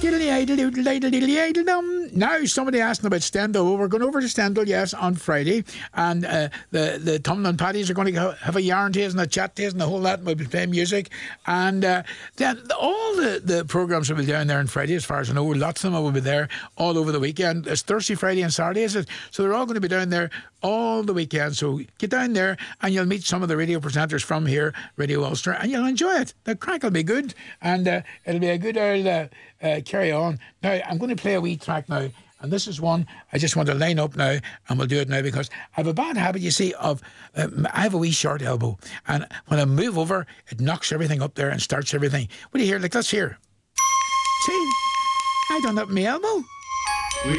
Now, somebody asking about Stendhal. Well, we're going over to Stendhal, yes, on Friday. And the Tom and Paddies are going to have a yarn to us and a chat to us and the whole lot. We'll be playing music. And then all the programmes will be down there on Friday, as far as I know. Lots of them will be there all over the weekend. It's Thursday, Friday and Saturday, is it? So they're all going to be down there all the weekend. So get down there and you'll meet some of the radio presenters from here, Radio Ulster, and you'll enjoy it. The crack will be good, and it'll be a good old carry on. Now, I'm going to play a wee track now, and this is one I just want to line up now, and we'll do it now because I have a bad habit, you see, of I have a wee short elbow, and when I move over, it knocks everything up there and starts everything. What do you hear? Like, let's hear. See, I done that with my elbow.